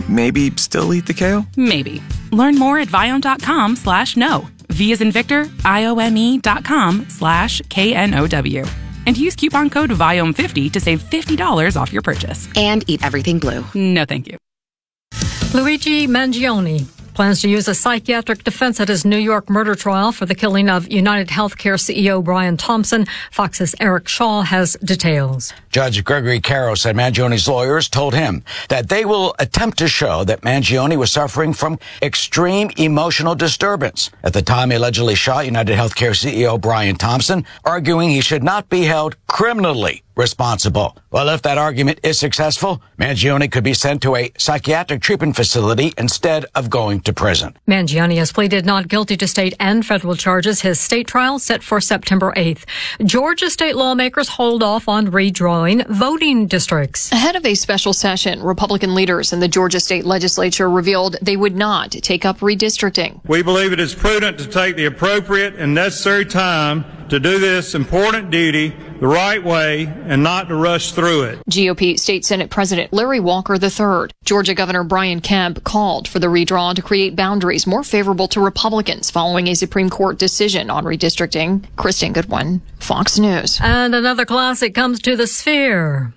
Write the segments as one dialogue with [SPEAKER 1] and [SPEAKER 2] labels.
[SPEAKER 1] maybe still eat the kale?
[SPEAKER 2] Maybe. Learn more at Viome.com/no. V as in Victor, IOME.com/KNOW. And use coupon code VIOME50 to save $50 off your purchase.
[SPEAKER 3] And eat everything blue.
[SPEAKER 2] No, thank you.
[SPEAKER 4] Luigi Mangione plans to use a psychiatric defense at his New York murder trial for the killing of United Healthcare CEO Brian Thompson. Fox's Eric Shaw has details.
[SPEAKER 5] Judge Gregory Caro said Mangione's lawyers told him that they will attempt to show that Mangione was suffering from extreme emotional disturbance at the time he allegedly shot United Healthcare CEO Brian Thompson, arguing he should not be held criminally responsible. Well, if that argument is successful, Mangione could be sent to a psychiatric treatment facility instead of going to prison.
[SPEAKER 4] Mangione has pleaded not guilty to state and federal charges. His state trial set for September 8th. Georgia state lawmakers hold off on redrawing voting districts.
[SPEAKER 6] Ahead of a special session, Republican leaders in the Georgia state legislature revealed they would not take up redistricting.
[SPEAKER 7] We believe it is prudent to take the appropriate and necessary time to do this important duty the right way and not to rush through it.
[SPEAKER 6] GOP State Senate President Larry Walker III. Georgia Governor Brian Kemp called for the redraw to create boundaries more favorable to Republicans following a Supreme Court decision on redistricting. Kristen Goodwin, Fox News.
[SPEAKER 4] And another classic comes to the Sphere.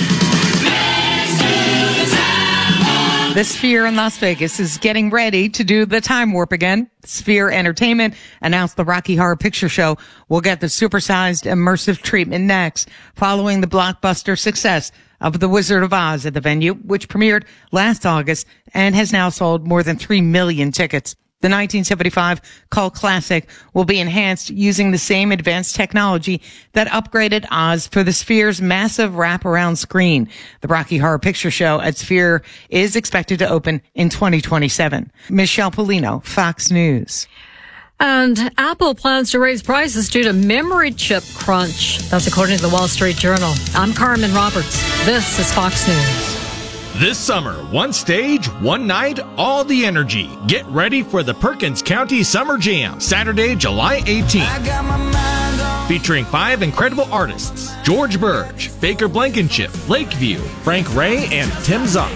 [SPEAKER 8] The Sphere in Las Vegas is getting ready to do the time warp again. Sphere Entertainment announced the Rocky Horror Picture Show will get the supersized immersive treatment next, following the blockbuster success of The Wizard of Oz at the venue, which premiered last August and has now sold more than 3 million tickets. The 1975 cult classic will be enhanced using the same advanced technology that upgraded Oz for the Sphere's massive wraparound screen. The Rocky Horror Picture Show at Sphere is expected to open in 2027. Michelle Polino, Fox News.
[SPEAKER 4] And Apple plans to raise prices due to memory chip crunch. That's according to the Wall Street Journal. I'm Carmen Roberts. This is Fox News.
[SPEAKER 9] This summer, one stage, one night, all the energy. Get ready for the Perkins County Summer Jam, Saturday, July 18th. Featuring 5 incredible artists: George Burge, Baker Blankenship, Lakeview, Frank Ray, and Tim Zock.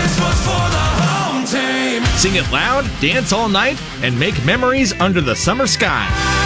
[SPEAKER 9] Sing it loud, dance all night, and make memories under the summer sky.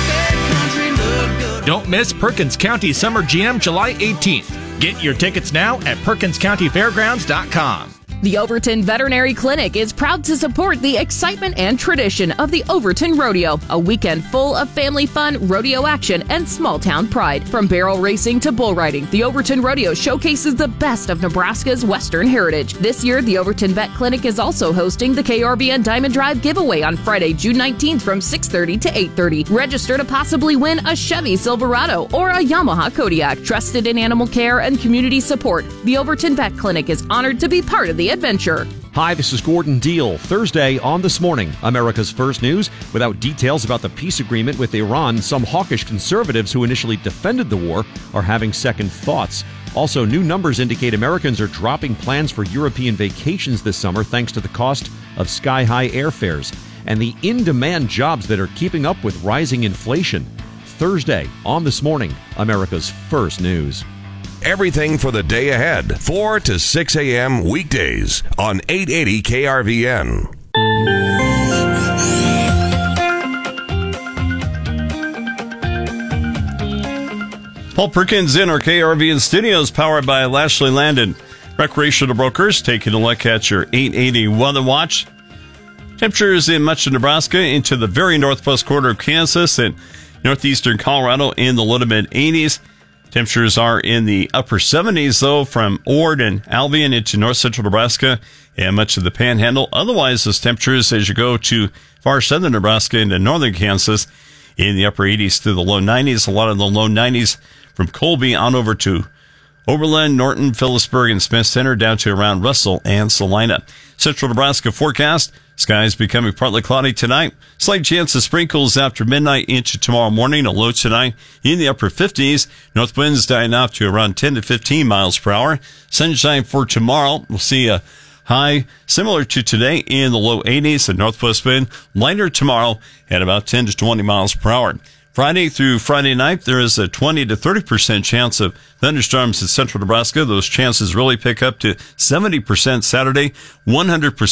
[SPEAKER 9] Don't miss Perkins County Summer Jam, July 18th. Get your tickets now at PerkinsCountyFairgrounds.com.
[SPEAKER 10] The Overton Veterinary Clinic is proud to support the excitement and tradition of the Overton Rodeo, a weekend full of family fun, rodeo action, and small-town pride. From barrel racing to bull riding, the Overton Rodeo showcases the best of Nebraska's Western heritage. This year, the Overton Vet Clinic is also hosting the KRBN Diamond Drive giveaway on Friday, June 19th from 6:30 to 8:30. Register to possibly win a Chevy Silverado or a Yamaha Kodiak. Trusted in animal care and community support, the Overton Vet Clinic is honored to be part of the adventure.
[SPEAKER 11] Hi, this is Gordon Deal. Thursday on This Morning, America's First News. Without details about the peace agreement with Iran, some hawkish conservatives who initially defended the war are having second thoughts. Also, new numbers indicate Americans are dropping plans for European vacations this summer thanks to the cost of sky-high airfares and the in-demand jobs that are keeping up with rising inflation. Thursday on This Morning, America's First News.
[SPEAKER 12] Everything for the day ahead, 4 to 6 a.m. weekdays on 880 KRVN.
[SPEAKER 7] Paul Perkins in our KRVN studios, powered by Lashley Landon Recreational Brokers. Taking a look at your 880 Weather Watch. Temperatures in much of Nebraska into the very northwest quarter of Kansas and northeastern Colorado in the low to mid 80s. Temperatures are in the upper 70s, though, from Ord and Albion into north central Nebraska and much of the Panhandle. Otherwise, those temperatures as you go to far southern Nebraska into northern Kansas in the upper 80s to the low 90s. A lot of the low 90s from Colby on over to Oberlin, Norton, Phillipsburg, and Smith Center down to around Russell and Salina. Central Nebraska forecast. Skies becoming partly cloudy tonight. Slight chance of sprinkles after midnight into tomorrow morning. A low tonight in the upper 50s. North winds dying off to around 10 to 15 miles per hour. Sunshine for tomorrow. We'll see a high similar to today in the low 80s. The northwest wind lighter tomorrow at about 10 to 20 miles per hour. Friday through Friday night, there is a 20 to 30% chance of thunderstorms in central Nebraska. Those chances really pick up to 70% Saturday, 100%